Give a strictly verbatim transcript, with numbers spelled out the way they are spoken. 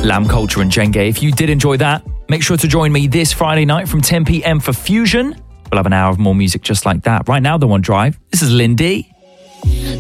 Lamb Culture and Jenge. If you did enjoy that, make sure to join me this Friday night from ten p.m. for Fusion. We'll have an hour of more music just like that. Right now, the One Drive. This is Lindy.